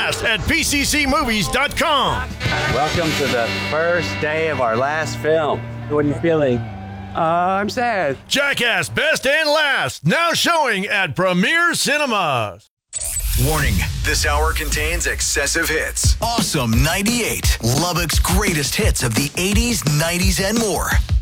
last at pccmovies.com. Welcome to the first day of our last film. What are you feeling? I'm sad. Jackass Best and Last, now showing at Premier Cinemas. Warning, this hour contains excessive hits. Awesome 98, Lubbock's greatest hits of the 80s, 90s, and more.